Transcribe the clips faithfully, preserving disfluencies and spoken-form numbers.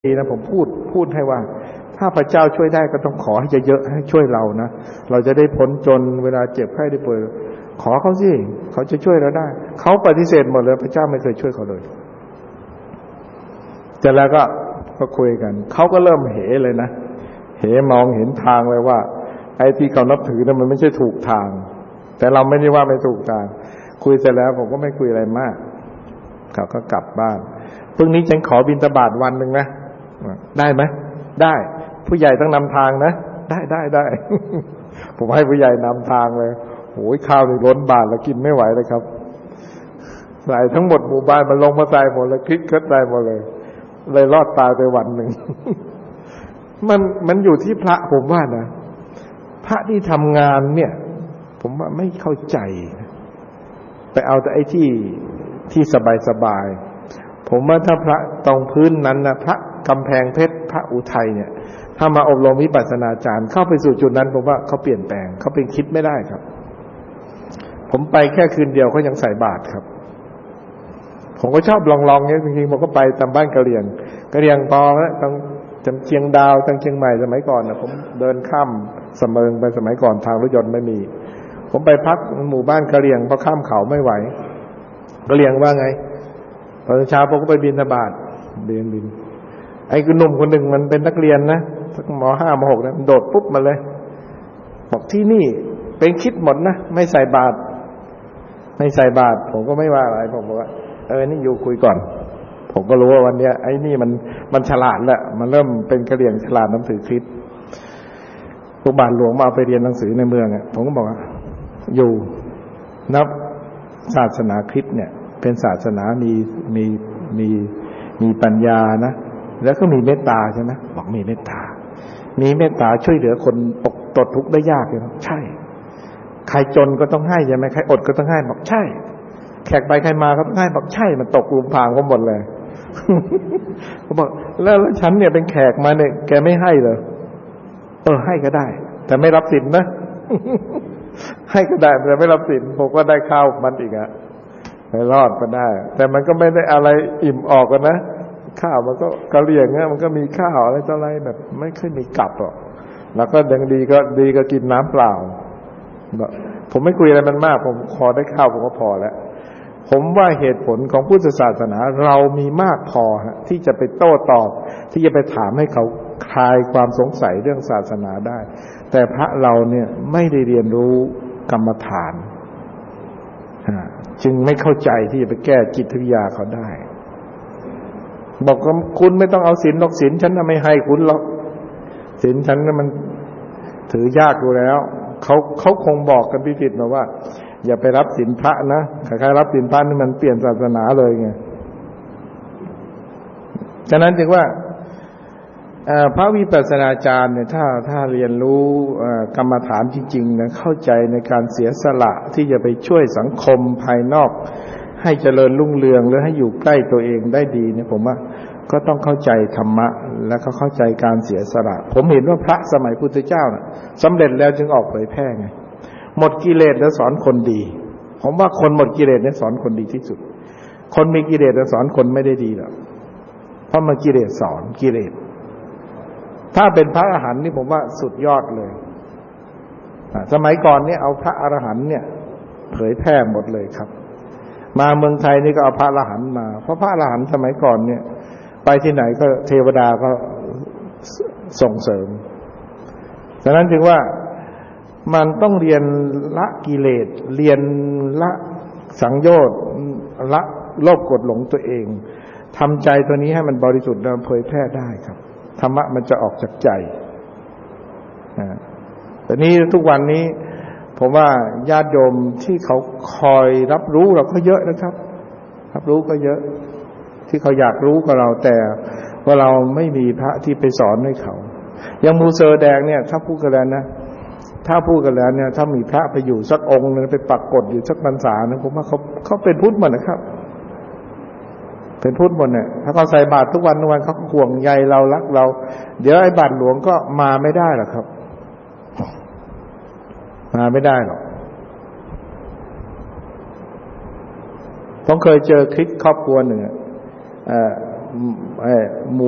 ดีนะผมพูดพูดให้ว่าถ้าพระเจ้าช่วยได้ก็ต้องขอให้เยอะๆให้ช่วยเรานะเราจะได้พ้นจนเวลาเจ็บไข้ได้ป่วยขอเขาสิเขาจะช่วยเราได้เขาปฏิเสธหมดเลยพระเจ้าไม่เคยช่วยเขาเลยแต่แล้วก็ก็คุยกันเขาก็เริ่มเหเลยนะเหมองเห็นทางเลยว่าไอ้ที่เขานับถือนั้นมันไม่ใช่ถูกทางแต่เราไม่ได้ว่าไม่ถูกทางคุยเสร็จแล้วผมก็ไม่คุยอะไรมากเขาก็กลับบ้านพรุ่งนี้ฉันขอบิณฑบาตวันหนึ่งนะได้ไหมได้ผู้ใหญ่ต้องนำทางนะได้ได้ได้ ผมให้ผู้ใหญ่นำทางเลยโอ้ยข้าวนี่ล้นบาทแล้วกินไม่ไหวเลยครับใส่ทั้งหมดหมู่บ้านมันลงมาใส่หมดเลยคลิกเคล็ดใส่หมดเลยเลยรอดตายไปวันหนึ่ง มันมันอยู่ที่พระผมว่านะพระที่ทำงานเนี่ยผมว่าไม่เข้าใจไปเอาแต่ไอ้ที่ที่สบายสบายผมว่าถ้าพระตรงพื้นนั้นนะพระกำแพงเพชรพระอุทัยเนี่ยถ้ามาอบรมวิปัสสนาจารย์เข้าไปสู่จุดนั้นผมว่าเขาเปลี่ยนแปลงเขาเป็นคิดไม่ได้ครับผมไปแค่คืนเดียวเขายังใส่บาตรครับผมก็ชอบลองๆเนี่ยจริงๆผมก็ไปตามบ้านกะเหรี่ยงกะเหรี่ยงปอนะตรงจังเชียงดาวจังเชียงใหม่สมัยก่อนนะผมเดินข้ามเสมิงไปสมัยก่อนทางรถยนต์ไม่มีผมไปพักหมู่บ้านกะเหรี่ยงพอข้ามเขาไม่ไหวกะเหรี่ยงว่าไงตอนเช้าผมก็ไปบิณฑบาตเดินบินไอ้คุณหนุ่มคนหนึ่งมันเป็นนักเรียนนะสักม.ห้า ม.หก นะมันโดดปุ๊บมาเลยบอกที่นี่เป็นคิดหมดนะไม่ใส่บาตรไม่ใส่บาตรผมก็ไม่ว่าอะไรผมบอกว่าเออนี่อยู่คุยก่อนผมก็รู้ว่าวันเนี้ยไอ้นี่มันมันฉลาดแล้วมันเริ่มเป็นกะเหรี่ยงฉลาดหนังสือคริสต์พวกบาทหลวงมาเอาไปเรียนหนังสือในเมืองอ่ะผมก็บอกว่าอยู่นับศาสนาคริสต์เนี่ยเป็นศาสนามีมีมีมีปัญญานะแล้วก็มีเมตตาใช่ไหมบอกมีเมตตามีเมตตาช่วยเหลือคนตกตกทุกข์ได้ยากเลยใช่ใครจนก็ต้องให้ใช่ไหมใครอดก็ต้องให้บอกใช่แขกไปใครมาก็ต้องให้บอกใช่มันตกหลุมพรางเขาหมดเลยเขาบอกแล้วฉันเนี่ยเป็นแขกมาเนี่ยแกไม่ให้เหรอเออให้ก็ได้แต่ไม่รับสินนะให้ก็ได้แต่ไม่รับสินผมก็ได้ข้าวมันอีกอะไปรอดมาได้แต่มันก็ไม่ได้อะไรอิ่มออกกันนะข้าวมันก็กะเหรี่ยงเนี่ยมันก็มีข้าวอะไรต่ออะไรแบบไม่เคยมีกลับหรอกแล้วก็ดังดีก็ดีก็กินน้ำเปล่าผมไม่คุยอะไรมันมากผมขอได้ข้าวผมก็พอแล้วผมว่าเหตุผลของพุทธศาสนาเรามีมากพอฮะที่จะไปโต้ตอบที่จะไปถามให้เขาคลายความสงสัยเรื่องศาสนาได้แต่พระเราเนี่ยไม่ได้เรียนรู้กรรมฐานจึงไม่เข้าใจที่จะไปแก้จิตวิทยาเขาได้บอกว่าคุณไม่ต้องเอาศีลหรอกศีลฉันไม่ให้คุณหรอกศีลฉันมันถือยากอยู่แล้วเขาเขาคงบอกกันพิจิตรมาว่าอย่าไปรับศีลพระนะใครๆรับศีลพระนี่มันเปลี่ยนศาสนาเลยไงฉะนั้นจึงว่าพระวิปัสสนาจารย์เนี่ยถ้าถ้าเรียนรู้กรรมฐานจริงๆนะเข้าใจในการเสียสละที่จะไปช่วยสังคมภายนอกให้เจริญรุ่งเรืองหรือให้อยู่ใกล้ตัวเองได้ดีเนี่ยผมว่าก็ต้องเข้าใจธรรมะและก็เข้าใจการเสียสละผมเห็นว่าพระสมัยพุทธเจ้าน่ะสำเร็จแล้วจึงออกเผยแพร่ไงหมดกิเลสแล้วสอนคนดีผมว่าคนหมดกิเลสเนี่ยสอนคนดีที่สุดคนมีกิเลสแล้วสอนคนไม่ได้ดีหรอกเพราะมันกิเลสสอนกิเลสถ้าเป็นพระอรหันต์นี่ผมว่าสุดยอดเลยสมัยก่อนเนี่ยเอาพระอรหันต์เนี่ยเผยแพร่หมดเลยครับมาเมืองไทยนี่ก็เอาพระอรหันต์มาเพราะพระอรหันต์สมัยก่อนเนี่ยไปที่ไหนก็เทวดาก็ส่งเสริมฉะนั้นจึงว่ามันต้องเรียนละกิเลสเรียนละสังโยชน์ละโลภกดหลงตัวเองทำใจตัวนี้ให้มันบริสุทธิ์แล้วเผยแพร่ได้ครับธรรมะมันจะออกจากใจแต่นี้ทุกวันนี้ผมว่าญาติโยมที่เขาคอยรับรู้เราก็เยอะนะครับรับรู้ก็เยอะที่เขาอยากรู้กับเราแต่ว่าเราไม่มีพระที่ไปสอนให้เขาอย่างมูเซอร์แดงเนี่ยถ้าพูดกันแล้วนะถ้าพูดกันแล้วเนี่ยถ้ามีพระไปอยู่สักองค์นึงไปปักกฎอยู่สักพรรษานะผมว่าเขาเขาเป็นพุทธหมดนะครับเป็นพุทธหมดเนี่ยถ้าเขาใส่บาตรทุกวันทุกวันเขาห่วงใยเรารักเราเดี๋ยวไอ้บาตรหลวงก็มาไม่ได้หรอกครับมาไม่ได้หรอกผมเคยเจอคลิปครอบครัวหนึ่งเอ่อหมู่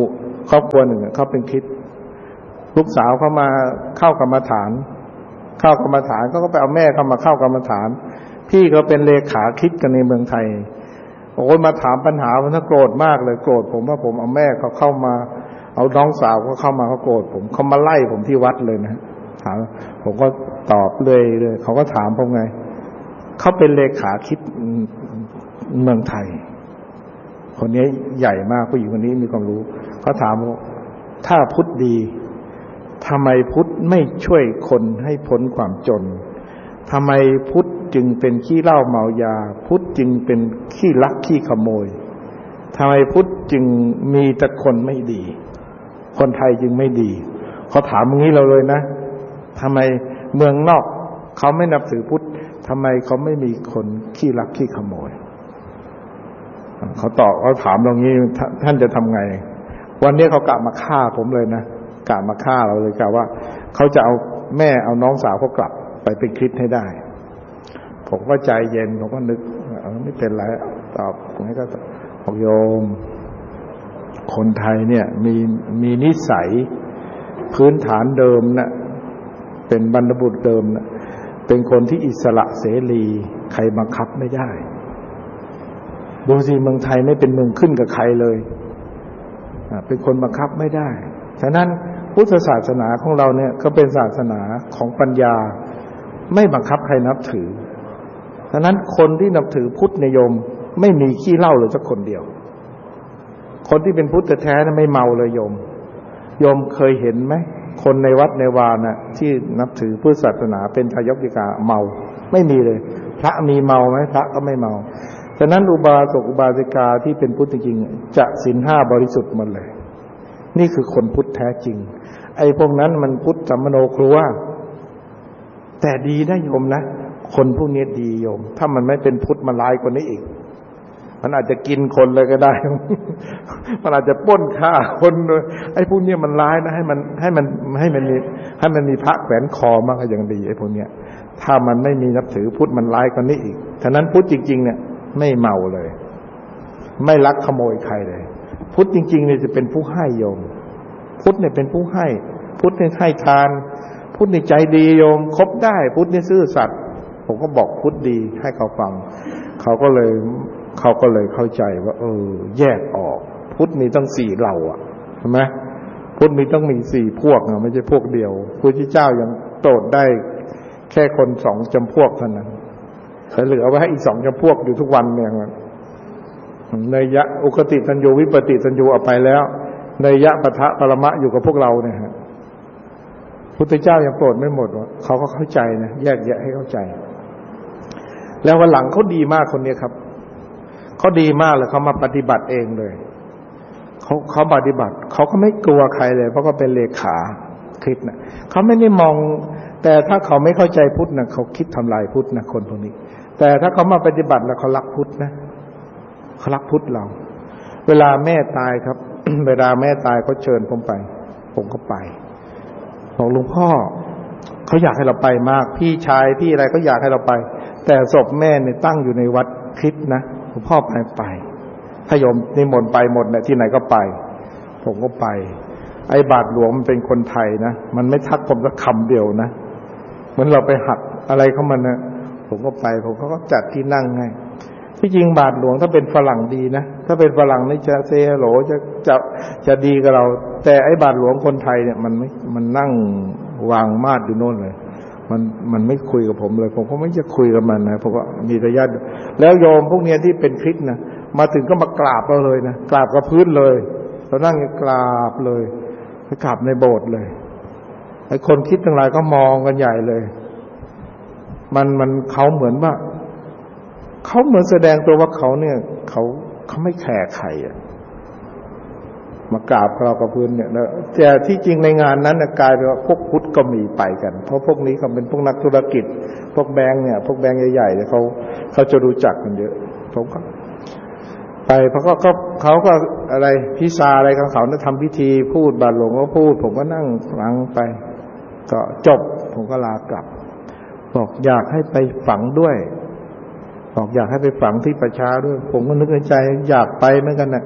ครอบครัวหนึ่งเขาเป็นคริสต์ลูกสาวเขามาเข้ากรรมฐานเข้ากรรมฐานเขาก็ไปเอาแม่เขามาเข้ากรรมฐานพี่เขาเป็นเลขาคริสต์กันในเมืองไทยโอ้ยมาถามปัญหาผมถ้าโกรธมากเลยโกรธผมว่าผมเอาแม่เขาเข้ามาเอาน้องสาวเขาเข้ามาเขาโกรธผมเขามาไล่ผมที่วัดเลยนะถามผมก็ตอบเลยเลยเขาก็ถามผมไงเขาเป็นเลขาคริสต์เมืองไทยคนนี้ใหญ่มากผู้หญิงคนนี้มีความรู้เขาถามว่าถ้าพุทธดีทำไมพุทธไม่ช่วยคนให้พ้นความจนทำไมพุทธจึงเป็นขี้เหล้าเมายาพุทธจึงเป็นขี้ลักขี้ขโมยทำไมพุทธจึงมีแต่คนไม่ดีคนไทยจึงไม่ดีเขาถามอย่างนี้เราเลยนะทำไมเมืองนอกเขาไม่นับถือพุทธทำไมเขาไม่มีคนขี้ลักขี้ขโมยเขาตอบเขาถามเรางี้ท่านจะทำไงวันนี้เขากะมาฆ่าผมเลยนะกะมาฆ่าเราเลยกะว่าเขาจะเอาแม่เอาน้องสาวเขากลับไปเป็นคริสต์ให้ได้ผมก็ใจเย็นผมก็นึกเออไม่เป็นไรตอบงั้นก็บอกโยมคนไทยเนี่ยมีมีนิสัยพื้นฐานเดิมนะเป็นบรรพบุรุษเดิมนะเป็นคนที่อิสระเสรีใครบังคับไม่ได้ดูสิเมืองไทยไม่เป็นเมืองขึ้นกับใครเลยเป็นคนบังคับไม่ได้ฉะนั้นพุทธศาสนาของเราเนี่ยก็เป็นศาสนาของปัญญาไม่บังคับใครนับถือฉะนั้นคนที่นับถือพุทธนิยมไม่มีขี้เหล้าเลยสักคนเดียวคนที่เป็นพุทธแท้ๆไม่เมาเลยโยมโยมเคยเห็นไหมคนในวัดในวาน่ะที่นับถือพุทธศาสนาเป็นทายกยิกาเมาไม่มีเลยพระมีเมาไหมพระก็ไม่เมาฉะนั้นอุบาสกอุบาสิกาที่เป็นพุทธจริงๆจะศีลห้าบริสุทธิ์หมดเลยนี่คือคนพุทธแท้จริงไอ้พวกนั้นมันพุทธสัมมโนครัวแต่ดีนะโยมนะคนพวกนี้ดีโยมถ้ามันไม่เป็นพุทธมันร้ายกว่านี้อีกมันอาจจะกินคนเลยก็ได้ มันอาจจะปล้นฆ่าคนเลยไอ้พวกนี้มันร้ายนะให้มันให้มันให้มันมีให้มันมีพระแขวนคอมากอย่างดีไอ้พวกเนี้ยถ้ามันไม่มีนับถือพุทธมันร้ายกว่านี้อีกฉะนั้นพุทธจริงๆเนี่ยไม่เมาเลยไม่ลักขโมยใครเลยพุทธจริงๆเนี่ยจะเป็นผู้ให้โยมพุทธเนี่ยเป็นผู้ให้พุทธเนี่ยให้ทานพุทธเนี่ยใจดีโยมคบได้พุทธเนี่ยซื่อสัตย์ผมก็บอกพุทธดีให้เขาฟังเขาก็เลยเขาก็เลยเข้าใจว่าเออแยกออกพุทธมีตั้งสี่เหล่าอ่ะใช่ไหมพุทธมีต้องมีสี่พวกอ่ะไม่ใช่พวกเดียวพระพุทธเจ้ายังโปรดได้แค่คนสองจำพวกเท่านั้นเคยเหลือไว้ให้อีกสองจำพวกอยู่ทุกวันเนี่ยเนยยะอุคติตัญญูวิปติตัญญูเอาไปแล้วเนยยะปะทะปรมะอยู่กับพวกเราเนี่ยฮะพุทธเจ้ายังโปรดไม่หมดวะเขาก็เข้าใจนะแยกแยะให้เข้าใจแล้ววันหลังเขาดีมากคนนี้ครับเขาดีมากเลยเขามาปฏิบัติเองเลยเขาเขาปฏิบัติเขาก็ไม่กลัวใครเลยเพราะเขาเป็นเลขาคริสต์นะเขาไม่ได้มองแต่ถ้าเขาไม่เข้าใจพุทธนะเขาคิดทำลายพุทธนะคนพวกนี้แต่ถ้าเขามาปฏิบัติแล้วเขารักพุทธนะเขารักพุทธเราเวลาแม่ตายครับ เวลาแม่ตายเขาเชิญผมไปผมก็ไปบอกหลวงพ่อเขาอยากให้เราไปมากพี่ชายพี่อะไรก็อยากให้เราไปแต่ศพแม่เนี่ยตั้งอยู่ในวัดคริสต์นะหลวงพ่อไปไปถ้าโยมนิมนต์ไปหมดเนี่ยที่ไหนก็ไปผมก็ไปไอ้บาทหลวงมันเป็นคนไทยนะมันไม่ทักผมสักคำเดียวนะเหมือนเราไปหักอะไรเข้ามันนะผมก็ไปผมก็จัดที่นั่งให้ที่จริงบาทหลวงถ้าเป็นฝรั่งดีนะถ้าเป็นฝรั่งนี่จะเซฮัลโหลจะจะจะดีกับเราแต่ไอ้บาทหลวงคนไทยเนี่ยมันไม่มันนั่งวางมาดอยู่โน่นเลยมันมันไม่คุยกับผมเลยผมก็ไม่จะคุยกับมันนะผมก็มีระยะแล้วโยมพวกเนี้ยที่เป็นคริสต์นะมาถึงก็มากราบเราเลยนะกราบกับพื้นเลยเรานั่งกราบเลยไปกราบในโบสถ์เลยไอ้คนคิดทั้งหลายก็มองกันใหญ่เลยมันมันเขาเหมือนว่าเขาเหมือนแสดงตัวว่าเขาเนี่ยเขาเขาไม่แคร์ใครอ่ะมากราบเรากับพื้นเนี่ยแล้วแต่ที่จริงในงานนั้นกลายเป็นว่าพวกพุทธก็มีไปกันเพราะพวกนี้เขาเป็นพวกนักธุรกิจพวกแบงค์เนี่ยพวกแบงค์ใหญ่ๆเนี่ยเขาเขาจะรู้จักกันเยอะผมก็ไปเพราะก็เขาก็อะไรพิซาอะไรของเขาเนี่ยทำพิธีพูดบาทหลวงก็พูดผมก็นั่งฟังไปก็จบผมก็ลากลับบอกอยากให้ไปฝังด้วยบอกอยากให้ไปฝังที่ประชาด้วยผมก็นึกในใจอยากไปเหมือนกันนะ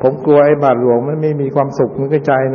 ผมกลัวไอ้บาทหลวงมันไม่มีความสุขมันก็ใจนะ